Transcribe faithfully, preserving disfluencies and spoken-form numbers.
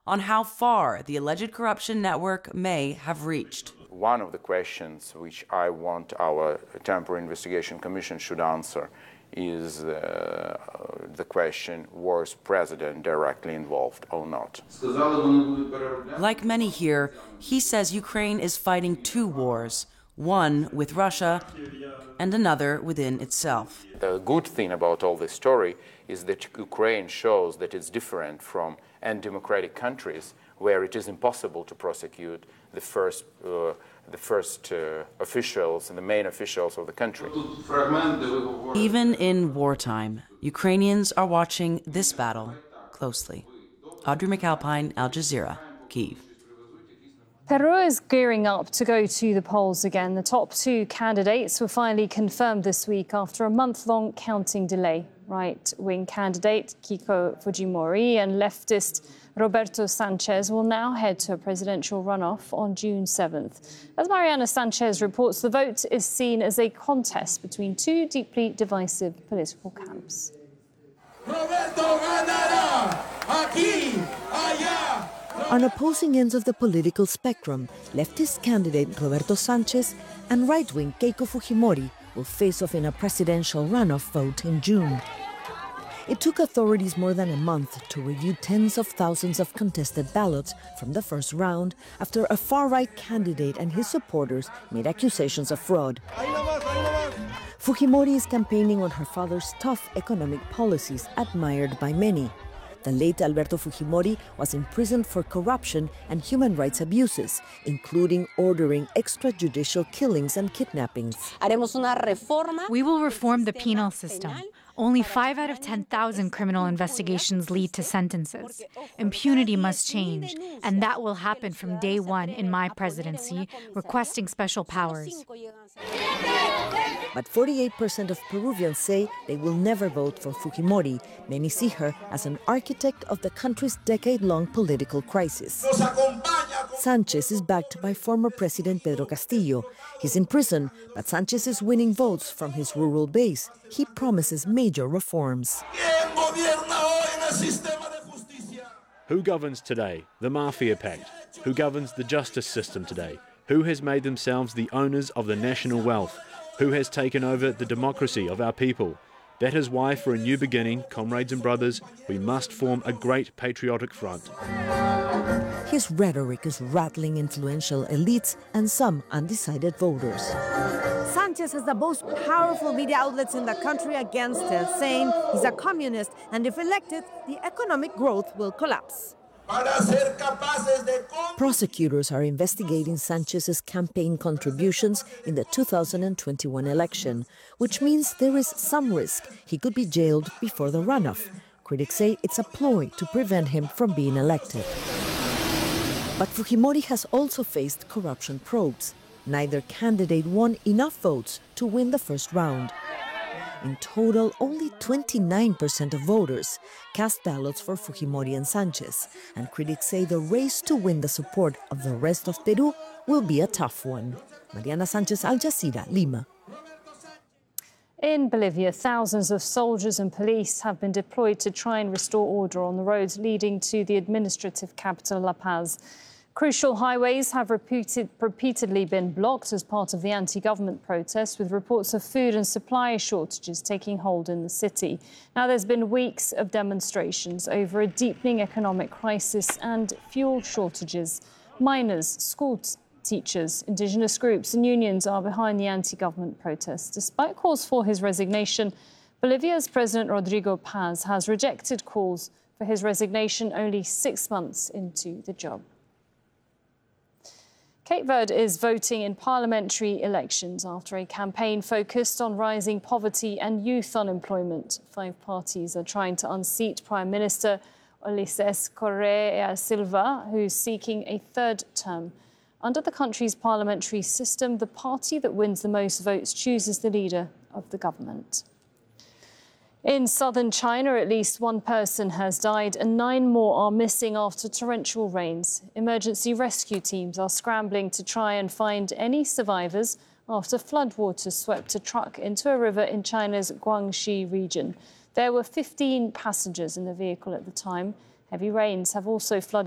on how far the alleged corruption network may have reached. One of the questions which I want our Temporary Investigation Commission should answer is uh, the question, was President directly involved or not? Like many here, he says Ukraine is fighting two wars, one with Russia and another within itself. The good thing about all this story is that Ukraine shows that it's different from undemocratic countries where it is impossible to prosecute the first, uh, the first uh, officials and the main officials of the country. Even in wartime, Ukrainians are watching this battle closely. Audrey McAlpine, Al Jazeera, Kyiv. Peru is gearing up to go to the polls again. The top two candidates were finally confirmed this week after a month-long counting delay. Right-wing candidate Keiko Fujimori and leftist Roberto Sanchez will now head to a presidential runoff on June seventh. As Mariana Sanchez reports, the vote is seen as a contest between two deeply divisive political camps. On opposing ends of the political spectrum, leftist candidate Roberto Sanchez and right-wing Keiko Fujimori will face off in a presidential runoff vote in June. It took authorities more than a month to review tens of thousands of contested ballots from the first round after a far-right candidate and his supporters made accusations of fraud. Fujimori is campaigning on her father's tough economic policies, admired by many. The late Alberto Fujimori was imprisoned for corruption and human rights abuses, including ordering extrajudicial killings and kidnappings. We will reform the penal system. Only five out of ten thousand criminal investigations lead to sentences. Impunity must change, and that will happen from day one in my presidency, requesting special powers. But forty-eight percent of Peruvians say they will never vote for Fujimori. Many see her as an architect of the country's decade-long political crisis. Sanchez is backed by former President Pedro Castillo. He's in prison, but Sanchez is winning votes from his rural base. He promises major reforms. Who governs today? The Mafia Pact. Who governs the justice system today? Who has made themselves the owners of the national wealth? Who has taken over the democracy of our people? That is why, for a new beginning, comrades and brothers, we must form a great patriotic front. His rhetoric is rattling influential elites and some undecided voters. Sanchez has the most powerful media outlets in the country against him, saying he's a communist, and if elected, the economic growth will collapse. Prosecutors are investigating Sanchez's campaign contributions in the two thousand twenty-one election, which means there is some risk he could be jailed before the runoff. Critics say it's a ploy to prevent him from being elected. But Fujimori has also faced corruption probes. Neither candidate won enough votes to win the first round. In total, only twenty-nine percent of voters cast ballots for Fujimori and Sanchez, and critics say the race to win the support of the rest of Peru will be a tough one. Mariana Sanchez, Al Jazeera, Lima. In Bolivia, thousands of soldiers and police have been deployed to try and restore order on the roads leading to the administrative capital, La Paz. Crucial highways have repeated, repeatedly been blocked as part of the anti-government protests, with reports of food and supply shortages taking hold in the city. Now, there's been weeks of demonstrations over a deepening economic crisis and fuel shortages. Miners, school teachers, indigenous groups and unions are behind the anti-government protests. Despite calls for his resignation, Bolivia's President Rodrigo Paz has rejected calls for his resignation only six months into the job. Cape Verde is voting in parliamentary elections after a campaign focused on rising poverty and youth unemployment. Five parties are trying to unseat Prime Minister Ulises Correa Silva, who's seeking a third term. Under the country's parliamentary system, the party that wins the most votes chooses the leader of the government. In southern China, at least one person has died and nine more are missing after torrential rains. Emergency rescue teams are scrambling to try and find any survivors after floodwaters swept a truck into a river in China's Guangxi region. There were fifteen passengers in the vehicle at the time. Heavy rains have also flooded